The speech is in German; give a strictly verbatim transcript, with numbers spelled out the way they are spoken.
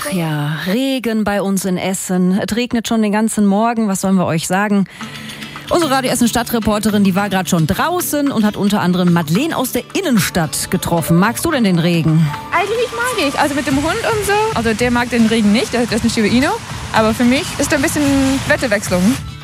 Ach ja, Regen bei uns in Essen. Es regnet schon den ganzen Morgen, was sollen wir euch sagen? Unsere Radio Essen Stadtreporterin, die war gerade schon draußen und hat unter anderem Madeleine aus der Innenstadt getroffen. Magst du denn den Regen? Eigentlich mag ich, also mit dem Hund und so. Also der mag den Regen nicht, das ist nicht über Ino. Aber für mich ist da ein bisschen Wetterwechslung.